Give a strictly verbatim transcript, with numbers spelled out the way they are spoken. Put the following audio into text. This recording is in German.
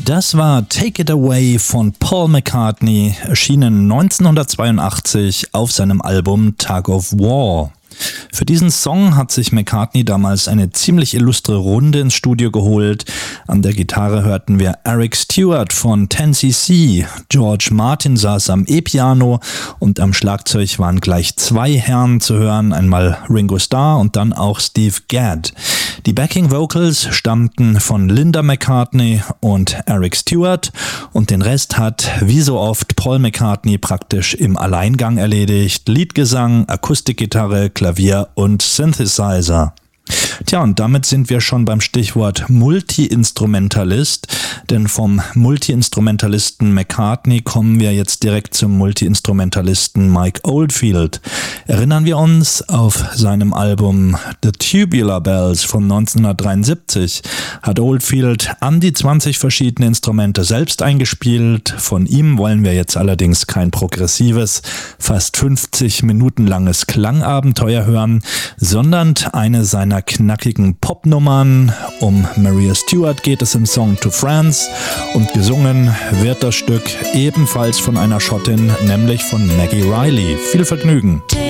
Das war Take It Away von Paul McCartney, erschienen neunzehnhundertzweiundachtzig auf seinem Album Tug of War. Für diesen Song hat sich McCartney damals eine ziemlich illustre Runde ins Studio geholt. An der Gitarre hörten wir Eric Stewart von ten C C, George Martin saß am E-Piano und am Schlagzeug waren gleich zwei Herren zu hören, einmal Ringo Starr und dann auch Steve Gadd. Die Backing Vocals stammten von Linda McCartney und Eric Stewart und den Rest hat, wie so oft, Paul McCartney praktisch im Alleingang erledigt. Leadgesang, Akustikgitarre, Klavier und Synthesizer. Tja, und damit sind wir schon beim Stichwort Multi-Instrumentalist, denn vom Multi-Instrumentalisten McCartney kommen wir jetzt direkt zum Multi-Instrumentalisten Mike Oldfield. Erinnern wir uns, auf seinem Album The Tubular Bells von neunzehnhundertdreiundsiebzig hat Oldfield an die zwanzig verschiedene Instrumente selbst eingespielt. Von ihm wollen wir jetzt allerdings kein progressives, fast fünfzig Minuten langes Klangabenteuer hören, sondern eine seiner knackigen Popnummern. Um Maria Stuart geht es im Song To France und gesungen wird das Stück ebenfalls von einer Schottin, nämlich von Maggie Reilly. Viel Vergnügen!